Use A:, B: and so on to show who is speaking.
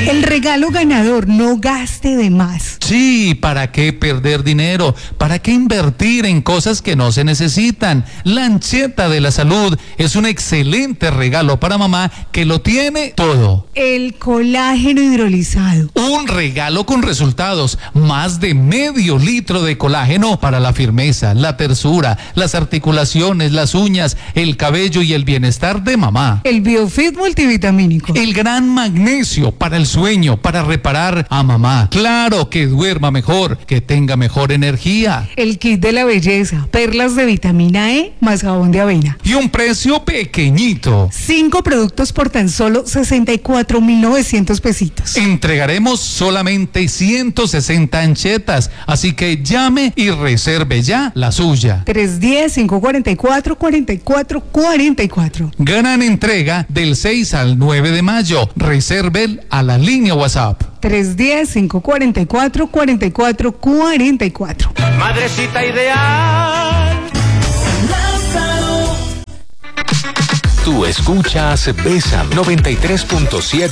A: El regalo ganador, no gaste de más.
B: Sí, ¿para qué perder dinero? ¿Para qué invertir en cosas que no se necesitan? Lancheta de la Salud es un excelente regalo para mamá que lo tiene todo.
A: El colágeno hidrolizado.
B: Un regalo con resultados, más de medio litro de colágeno para la firmeza, la tersura, las articulaciones, las uñas, el cabello y el bienestar de mamá.
A: El Biofit multivitamínico.
B: El gran magnesio para el sueño, para reparar a mamá. Claro, que duerma mejor, que tenga mejor energía.
A: El kit de la belleza, perlas de vitamina E más jabón de avena.
B: Y un precio pequeñito.
A: 5 productos por tan solo 64,900 pesitos.
B: Entregaremos solamente 160 anchetas, así que llame y reserve ya la suya.
A: 310-544-4444.
B: Gran entrega del 6 al 9 de mayo. Reserve a la línea WhatsApp.
A: 310-544-4444.
C: Madrecita ideal.
D: Tú escuchas Bésame 93.7.